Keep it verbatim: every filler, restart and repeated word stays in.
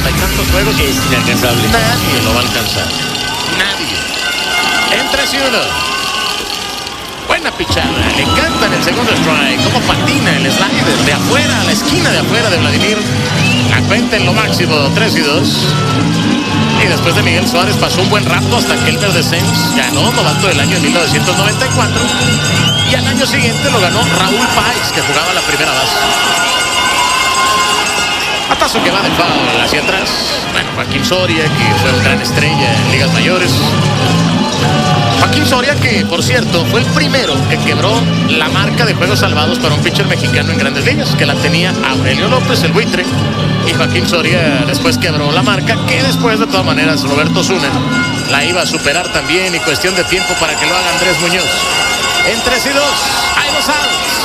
cuarenta y tantos juegos. Es inalcanzable. Nadie lo va a alcanzar. Nadie. En tres y uno. Buena pichada. Le encanta en el segundo strike. Cómo patina el slider de afuera a la esquina de afuera de Vladimir. La cuenta en lo máximo, tres y dos. Y después de Miguel Suárez pasó un buen rato hasta que Elmer Descens ganó novato del año en mil novecientos noventa y cuatro. Y al año siguiente lo ganó Raúl Páez, que jugaba la primera base. Patazo que va de foul hacia atrás. Bueno, Joaquín Soria, que fue una gran estrella en ligas mayores. Joaquín Soria, que por cierto fue el primero que quebró la marca de juegos salvados para un pitcher mexicano en Grandes Ligas, que la tenía Aurelio López, el buitre, y Joaquín Soria después quebró la marca, que después de todas maneras Roberto Osuna la iba a superar también, y cuestión de tiempo para que lo haga Andrés Muñoz. En tres y dos, hay los outs.